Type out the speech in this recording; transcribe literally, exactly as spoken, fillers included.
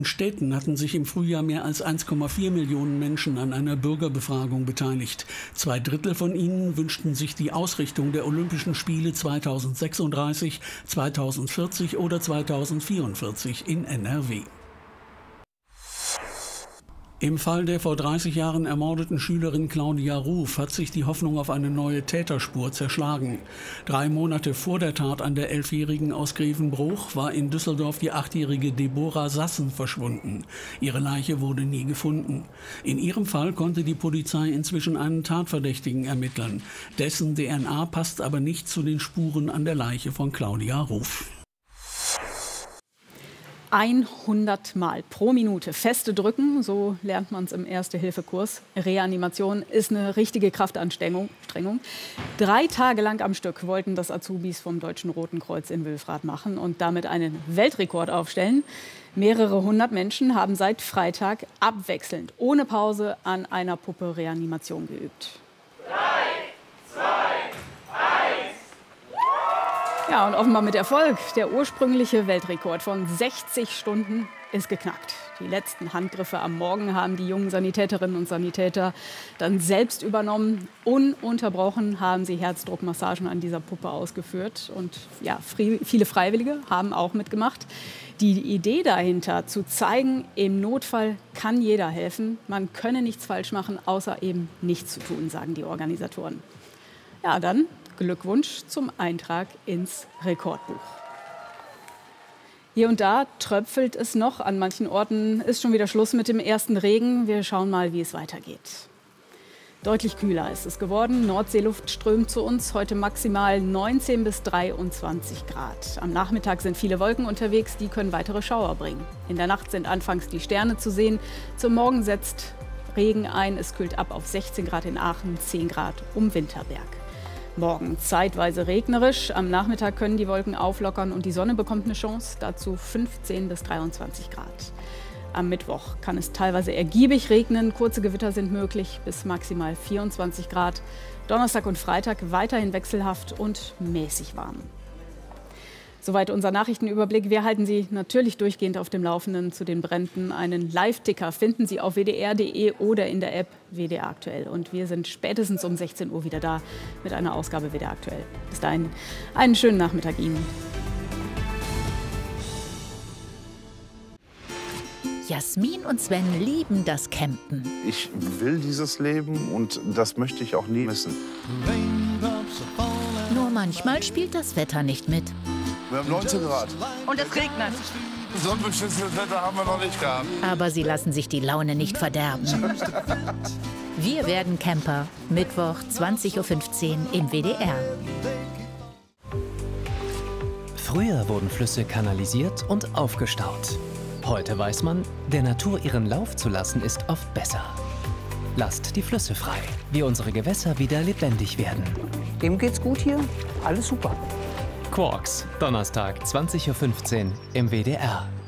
In Städten hatten sich im Frühjahr mehr als eins Komma vier Millionen Menschen an einer Bürgerbefragung beteiligt. Zwei Drittel von ihnen wünschten sich die Ausrichtung der Olympischen Spiele zweitausendsechsunddreißig, zweitausendvierzig oder zweitausendvierundvierzig in N R W. Im Fall der vor dreißig Jahren ermordeten Schülerin Claudia Ruf hat sich die Hoffnung auf eine neue Täterspur zerschlagen. Drei Monate vor der Tat an der Elfjährigen aus Grevenbruch war in Düsseldorf die achtjährige Deborah Sassen verschwunden. Ihre Leiche wurde nie gefunden. In ihrem Fall konnte die Polizei inzwischen einen Tatverdächtigen ermitteln. Dessen D N A passt aber nicht zu den Spuren an der Leiche von Claudia Ruf. hundert Mal pro Minute feste drücken, so lernt man es im Erste-Hilfe-Kurs. Reanimation ist eine richtige Kraftanstrengung. Drei Tage lang am Stück wollten das Azubis vom Deutschen Roten Kreuz in Wülfrath machen und damit einen Weltrekord aufstellen. Mehrere hundert Menschen haben seit Freitag abwechselnd, ohne Pause, an einer Puppe Reanimation geübt. Ja, und offenbar mit Erfolg. Der ursprüngliche Weltrekord von sechzig Stunden ist geknackt. Die letzten Handgriffe am Morgen haben die jungen Sanitäterinnen und Sanitäter dann selbst übernommen. Ununterbrochen haben sie Herzdruckmassagen an dieser Puppe ausgeführt. Und ja, viele Freiwillige haben auch mitgemacht. Die Idee dahinter, zu zeigen, im Notfall kann jeder helfen. Man könne nichts falsch machen, außer eben nichts zu tun, sagen die Organisatoren. Ja, dann Glückwunsch zum Eintrag ins Rekordbuch. Hier und da tröpfelt es noch. An manchen Orten ist schon wieder Schluss mit dem ersten Regen. Wir schauen mal, wie es weitergeht. Deutlich kühler ist es geworden. Nordseeluft strömt zu uns. Heute maximal neunzehn bis dreiundzwanzig Grad. Am Nachmittag sind viele Wolken unterwegs. Die können weitere Schauer bringen. In der Nacht sind anfangs die Sterne zu sehen. Zum Morgen setzt Regen ein. Es kühlt ab auf sechzehn Grad in Aachen, zehn Grad um Winterberg. Morgen zeitweise regnerisch. Am Nachmittag können die Wolken auflockern und die Sonne bekommt eine Chance. Dazu fünfzehn bis dreiundzwanzig Grad. Am Mittwoch kann es teilweise ergiebig regnen. Kurze Gewitter sind möglich bis maximal vierundzwanzig Grad. Donnerstag und Freitag weiterhin wechselhaft und mäßig warm. Soweit unser Nachrichtenüberblick. Wir halten Sie natürlich durchgehend auf dem Laufenden zu den Bränden. Einen Live-Ticker finden Sie auf w d r punkt d e oder in der App W D R aktuell. Und wir sind spätestens um sechzehn Uhr wieder da mit einer Ausgabe W D R aktuell. Bis dahin einen schönen Nachmittag Ihnen. Jasmin und Sven lieben das Campen. Ich will dieses Leben und das möchte ich auch nie missen. Nur manchmal spielt das Wetter nicht mit. Wir haben neunzehn Grad. Und es regnet. So ein beschissenes Wetter haben wir noch nicht gehabt. Aber sie lassen sich die Laune nicht verderben. Wir werden Camper. Mittwoch, zwanzig Uhr fünfzehn im W D R. Früher wurden Flüsse kanalisiert und aufgestaut. Heute weiß man, der Natur ihren Lauf zu lassen, ist oft besser. Lasst die Flüsse frei, wie unsere Gewässer wieder lebendig werden. Dem geht's gut hier. Alles super. Quarks, Donnerstag, zwanzig Uhr fünfzehn im W D R.